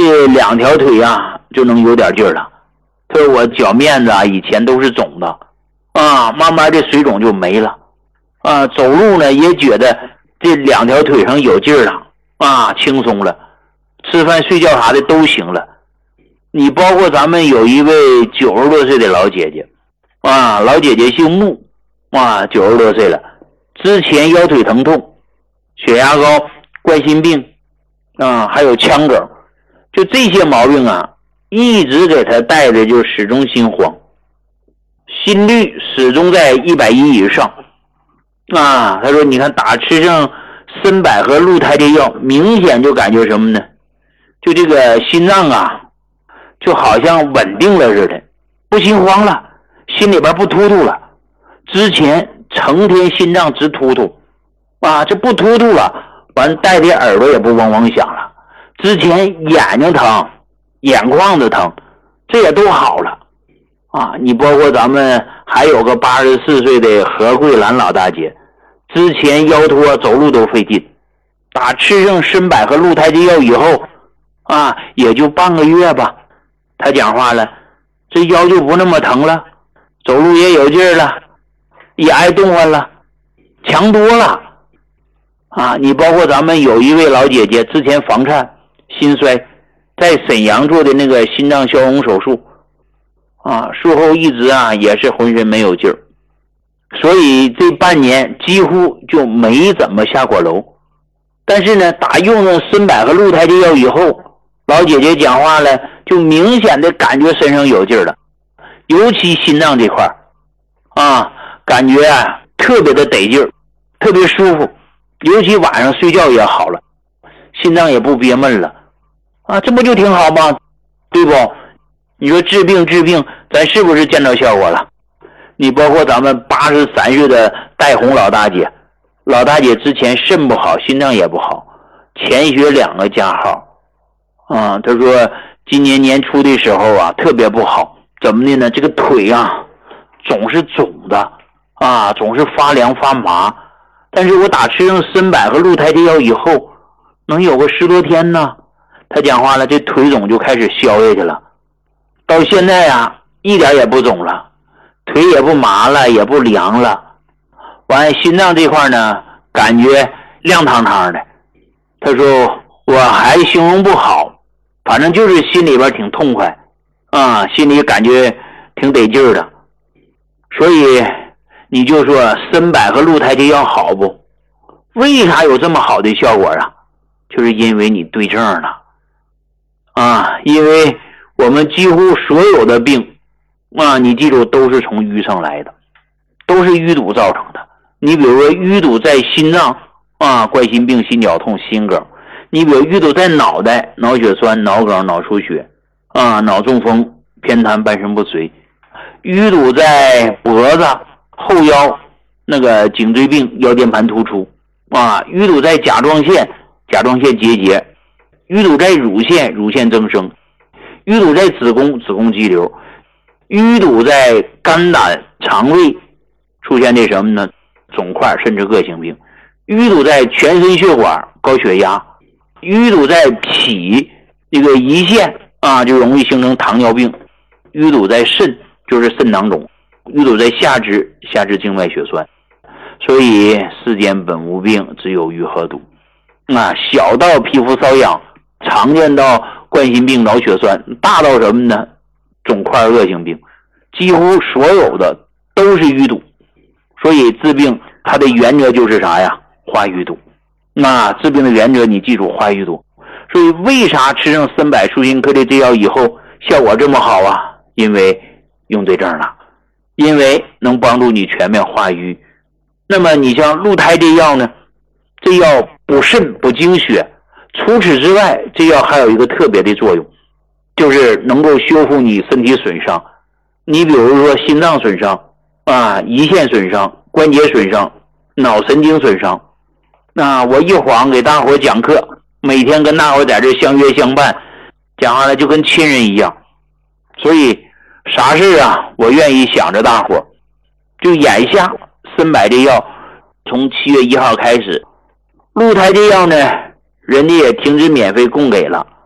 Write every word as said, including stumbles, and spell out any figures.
这两条腿啊就能有点劲儿了。他说我脚面子啊以前都是肿的啊，慢慢这水肿就没了啊，走路呢也觉得这两条腿上有劲儿了啊，轻松了，吃饭睡觉啥的都行了。你包括咱们有一位九十多岁的老姐姐啊，老姐姐姓穆啊，九十多岁了，之前腰腿疼痛、血压高、冠心病啊，还有腔梗，就这些毛病啊，一直给她带着就始终心慌，心率始终在一百一以上啊。她说你看打吃上参百合鹿胎这药，明显就感觉什么呢？就这个心脏啊就好像稳定了似的，不心慌了，心里边不突突了。之前成天心脏直突突啊，这不突突了，完带的耳朵也不嗡嗡响了。之前眼睛疼、眼眶子疼，这也都好了啊。你包括咱们还有个八十四岁的何桂兰老大姐，之前腰托走路都费劲，打吃上参百合鹿胎这药以后啊，也就半个月吧，她讲话了，这腰就不那么疼了，走路也有劲儿了，也爱动换了，强多了啊！你包括咱们有一位老姐姐，之前房颤、心衰，在沈阳做的那个心脏消融手术啊，术后一直啊也是浑身没有劲儿，所以这半年几乎就没怎么下过楼。但是呢，打用了参百合鹿胎这药以后，老姐姐讲话了，就明显的感觉身上有劲儿了，尤其心脏这块啊，感觉啊特别的得劲儿，特别舒服，尤其晚上睡觉也好了，心脏也不憋闷了啊，这不就挺好吗？对不？你说治病治病，咱是不是见到效果了？你包括咱们八十三岁的戴红老大姐，老大姐之前肾不好，心脏也不好，前血两个加号啊。她说今年年初的时候啊特别不好，怎么的呢？这个腿啊总是肿的啊，总是发凉发麻。但是我打吃上参百合鹿胎这药以后，能有个十多天呢，她讲话了，这腿肿就开始消下去了，到现在啊一点也不肿了，腿也不麻了，也不凉了。完心脏这块呢感觉亮堂堂的。他说我还形容不好，反正就是心里边挺痛快啊，心里感觉挺得劲儿的。所以你就说参百合鹿胎这药好不？为啥有这么好的效果啊？就是因为你对症了啊，因为我们几乎所有的病啊，你记住都是从淤上来的，都是淤堵造成的。你比如说淤堵在心脏啊，冠心病、心绞痛、心梗；你比如淤堵在脑袋，脑血栓、脑梗、脑出血啊，脑中风、偏瘫、半身不遂；淤堵在脖子、后腰，那个颈椎病、腰间盘突出啊；淤堵在甲状腺，甲状腺结节；淤堵在乳腺，乳腺增生；淤堵在子宫，子宫肌瘤；淤堵在肝胆肠胃，出现这什么呢？肿块甚至恶性病；淤堵在全身血管，高血压；淤堵在脾，这个胰腺啊，就容易形成糖尿病；淤堵在肾，就是肾囊肿；淤堵在下肢，下肢静脉血栓。所以世间本无病，只有愈合毒啊，小到皮肤瘙痒，常见到冠心病、脑血栓，大到什么呢？肿块恶性病，几乎所有的都是淤堵。所以治病它的原则就是啥呀？化淤堵。那治病的原则你记住，化淤堵。所以为啥吃上参百舒心颗粒这药以后效果这么好啊？因为用对症了，因为能帮助你全面化瘀。那么你像鹿胎这药呢，这药补肾补精血，除此之外这药还有一个特别的作用，就是能够修复你身体损伤。你比如说心脏损伤啊，胰腺损伤，关节损伤，脑神经损伤。那我一晃给大伙讲课，每天跟大伙在这相约相伴，讲完了就跟亲人一样。所以啥事啊我愿意想着大伙。就眼下参百这药从七月一号开始，鹿胎这药呢人家也停止免费供给了，